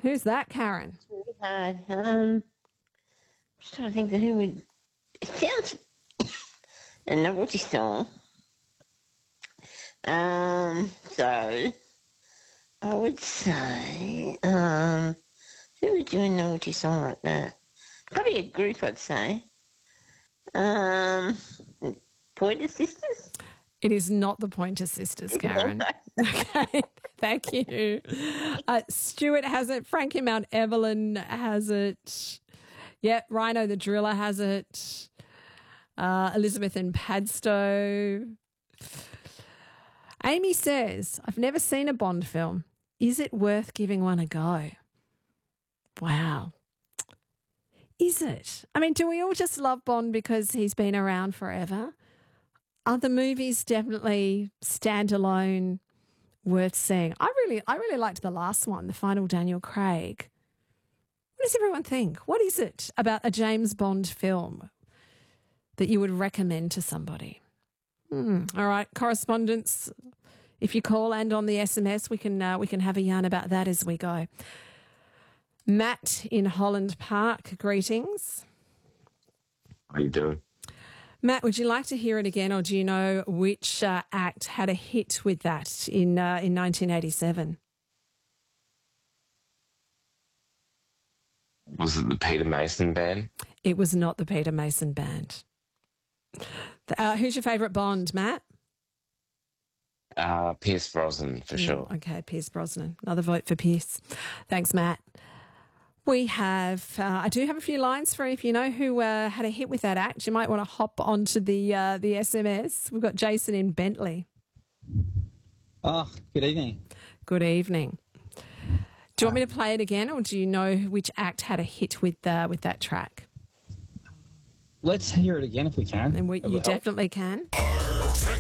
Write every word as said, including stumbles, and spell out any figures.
Who's that, Karen? It's really hard. Um, just trying to think of who would. It sounds a novelty song. Um, so I would say, um, who would do a novelty song like that? Probably a group, I'd say. Um, Pointer Sisters? It is not the Pointer Sisters, Karen. Okay, thank you. Uh, Stuart has it. Frankie Mount Evelyn has it. Yep, Rhino the Driller has it. Uh, Elizabeth and Padstow. Amy says, I've never seen a Bond film. Is it worth giving one a go? Wow. Is it? I mean, do we all just love Bond because he's been around forever? Are the movies definitely standalone, worth seeing? I really, I really liked the last one, the final Daniel Craig. What does everyone think? What is it about a James Bond film that you would recommend to somebody? Hmm. All right, correspondence. If you call and on the S M S, we can uh, we can have a yarn about that as we go. Matt in Holland Park, greetings. How you doing? Matt, would you like to hear it again, or do you know which uh, act had a hit with that in uh, in nineteen eighty-seven? Was it the Peter Mason band? It was not the Peter Mason band. Uh, who's your favourite Bond, Matt? Uh, Pierce Brosnan, for Yeah, sure. Okay, Pierce Brosnan. Another vote for Pierce. Thanks, Matt. We have, uh, I do have a few lines for if you know who uh, had a hit with that act. You might want to hop onto the uh, the S M S. We've got Jason in Bentley. Oh, good evening. Good evening. Do you want me to play it again, or do you know which act had a hit with uh, with that track? Let's hear it again if we can. And we, It will you help. definitely can.